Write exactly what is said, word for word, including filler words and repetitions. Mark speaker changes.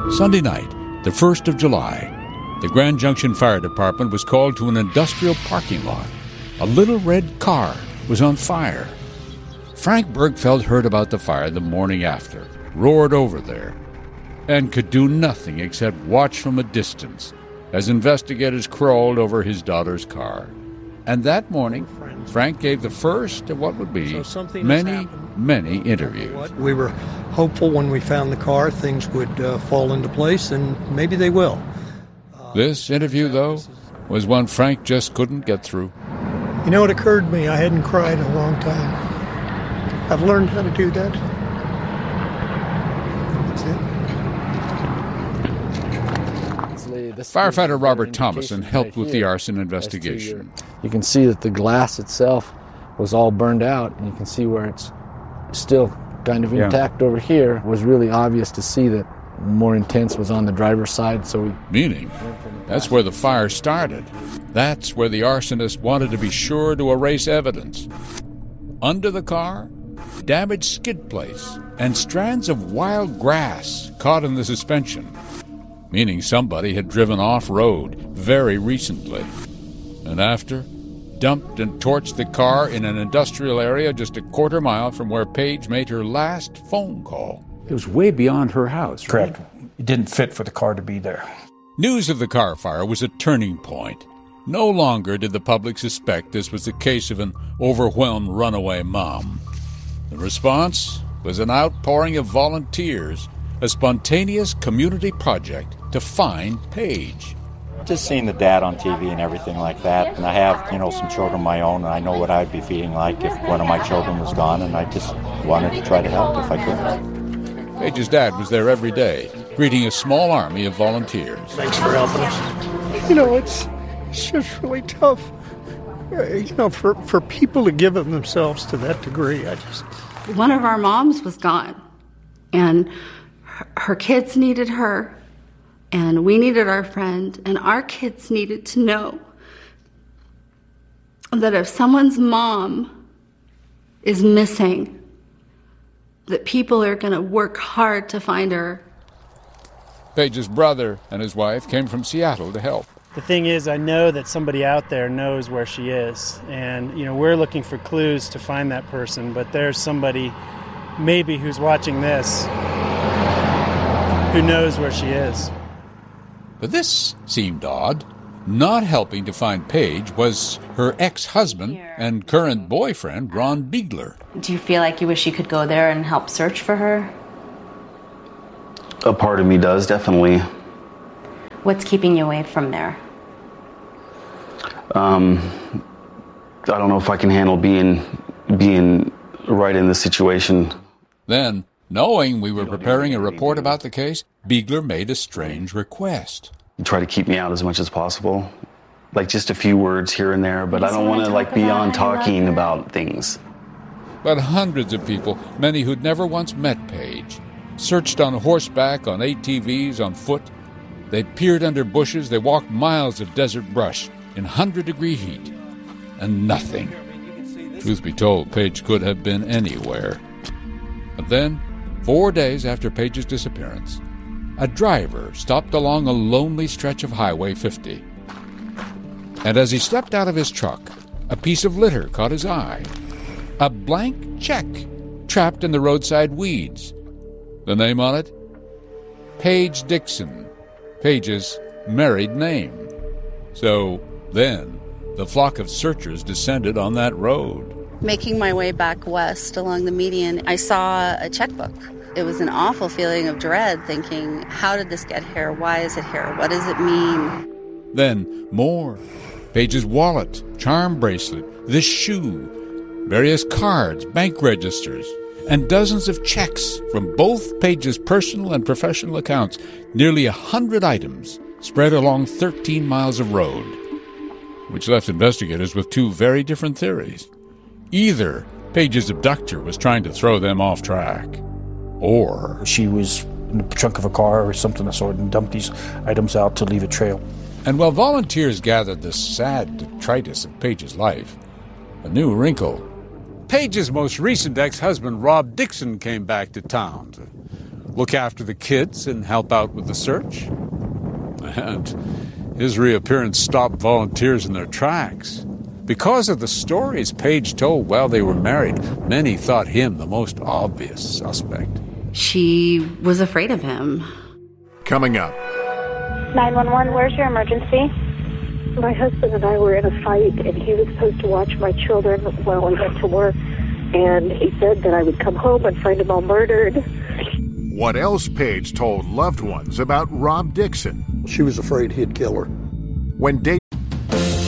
Speaker 1: Sunday night, the first of July, the Grand Junction Fire Department was called to an industrial parking lot. A little red car was on fire. Frank Bergfeld heard about the fire the morning after, roared over there, and could do nothing except watch from a distance as investigators crawled over his daughter's car. And that morning, Frank gave the first of what would be so many, many interviews.
Speaker 2: We were hopeful when we found the car things would uh, fall into place, and maybe they will. Uh,
Speaker 1: this interview, though, was one Frank just couldn't get through.
Speaker 2: You know, it occurred to me I hadn't cried in a long time. I've learned how to do that. That's it.
Speaker 1: Firefighter Robert Thomason helped with the arson investigation.
Speaker 3: You can see that the glass itself was all burned out, and you can see where it's still kind of intact yeah. over here. It was really obvious to see that more intense was on the driver's side. So we
Speaker 1: Meaning, that's where the fire started. That's where the arsonist wanted to be sure to erase evidence. Under the car, damaged skid plates and strands of wild grass caught in the suspension, meaning somebody had driven off-road very recently. And after, dumped and torched the car in an industrial area just a quarter mile from where Paige made her last phone call.
Speaker 4: It was way beyond her house, right?
Speaker 5: Correct. It didn't fit for the car to be there.
Speaker 1: News of the car fire was a turning point. No longer did the public suspect this was the case of an overwhelmed runaway mom. The response was an outpouring of volunteers, a spontaneous community project to find Paige.
Speaker 6: Just seeing the dad on T V and everything like that, and I have, you know, some children of my own, and I know what I'd be feeling like if one of my children was gone, and I just wanted to try to help if I could.
Speaker 1: Paige's dad was there every day, greeting a small army of volunteers.
Speaker 2: Thanks for helping us. You know, it's, it's just really tough, you know, for, for people to give of themselves to that degree. I just...
Speaker 7: One of our moms was gone, and her, her kids needed her, and we needed our friend, and our kids needed to know that if someone's mom is missing, that people are going to work hard to find her.
Speaker 1: Paige's brother and his wife came from Seattle to help.
Speaker 8: The thing is, I know that somebody out there knows where she is, and you know we're looking for clues to find that person, but there's somebody maybe who's watching this who knows where she is.
Speaker 1: But this seemed odd. Not helping to find Paige was her ex-husband and current boyfriend, Ron Biegler.
Speaker 9: Do you feel like you wish you could go there and help search for her?
Speaker 10: A part of me does, definitely.
Speaker 9: What's keeping you away from there?
Speaker 10: Um, I don't know if I can handle being being right in this situation.
Speaker 1: Then, knowing we were preparing a report about the case, Biegler made a strange request.
Speaker 10: Try to keep me out as much as possible. Like just a few words here and there, but I don't want to like be on talking about things.
Speaker 1: But hundreds of people, many who'd never once met Paige, searched on horseback, on A T Vs, on foot. They peered under bushes, they walked miles of desert brush in hundred-degree heat, and nothing. Truth be told, Paige could have been anywhere. But then, four days after Paige's disappearance, a driver stopped along a lonely stretch of Highway fifty. And as he stepped out of his truck, a piece of litter caught his eye. A blank check trapped in the roadside weeds. The name on it? Paige Dixon, Paige's married name. So then, the flock of searchers descended on that road.
Speaker 7: Making my way back west along the median, I saw a checkbook. It was an awful feeling of dread, thinking, how did this get here? Why is it here? What does it mean?
Speaker 1: Then more. Paige's wallet, charm bracelet, this shoe, various cards, bank registers, and dozens of checks from both Paige's personal and professional accounts. Nearly a hundred items spread along thirteen miles of road, which left investigators with two very different theories. Either Paige's abductor was trying to throw them off track, or
Speaker 5: she was in the trunk of a car or something of the sort and dumped these items out to leave a trail.
Speaker 1: And while volunteers gathered the sad detritus of Paige's life, a new wrinkle. Paige's most recent ex-husband, Rob Dixon, came back to town. look after the kids and help out with the search. And his reappearance stopped volunteers in their tracks. Because of the stories Paige told while they were married, many thought him the most obvious suspect.
Speaker 7: She was afraid of him.
Speaker 11: Coming up.
Speaker 12: nine one one, where's your emergency? My husband and I were in a fight, and he was supposed to watch my children while I went to work, and he said that I would come home and find them all murdered.
Speaker 11: What else Paige told loved ones about Rob Dixon?
Speaker 2: She was afraid he'd kill her.
Speaker 11: When Dave